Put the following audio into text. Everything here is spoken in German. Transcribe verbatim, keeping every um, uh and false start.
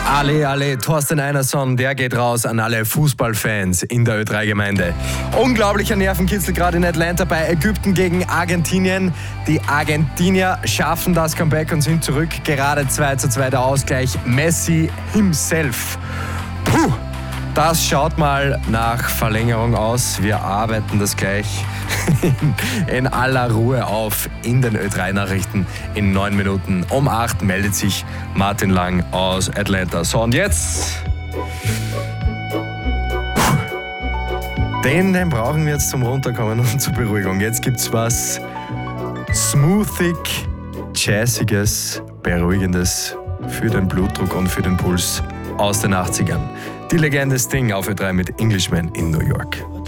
Ale, ale, Thorsten Einerson, der geht raus an alle Fußballfans in der Ö drei Gemeinde. Unglaublicher Nervenkitzel gerade in Atlanta bei Ägypten gegen Argentinien. Die Argentinier schaffen das Comeback und sind zurück. Gerade zwei zu zwei der Ausgleich. Messi himself. Puh, das schaut mal nach Verlängerung aus. Wir arbeiten das gleich in aller Ruhe auf in den Ö drei Nachrichten in neun Minuten. Um acht meldet sich Martin Lang aus Atlanta. So, und jetzt... Den, den brauchen wir jetzt zum Runterkommen und zur Beruhigung. Jetzt gibt's was Smoothig, Jazziges, Beruhigendes für den Blutdruck und für den Puls aus den achtzigern. Die Legende Sting auf Ö drei mit Englishman in New York.